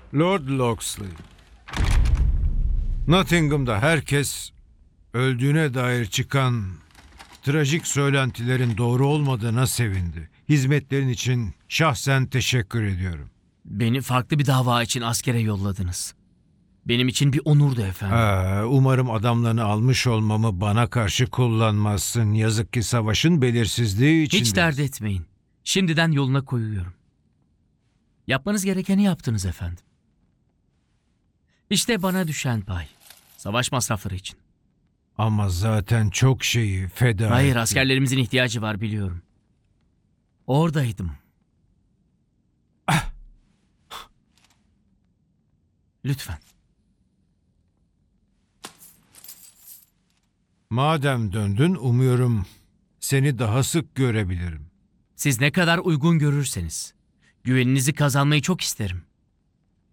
Lord Locksley. Nottingham'da herkes öldüğüne dair çıkan trajik söylentilerin doğru olmadığına sevindi. Hizmetlerin için şahsen teşekkür ediyorum. Beni farklı bir dava için askere yolladınız. Benim için bir onurdu efendim. Umarım adamlarını almış olmamı bana karşı kullanmazsın. Yazık ki savaşın belirsizliği içindeyiz. Hiç dert etmeyin. Şimdiden yoluna koyuyorum. Yapmanız gerekeni yaptınız efendim. İşte bana düşen pay. Savaş masrafları için. Ama zaten çok şeyi feda Hayır, ettim. askerlerimizin ihtiyacı var biliyorum. Oradaydım. Lütfen. Madem döndün, umuyorum seni daha sık görebilirim. Siz ne kadar uygun görürseniz. Güveninizi kazanmayı çok isterim.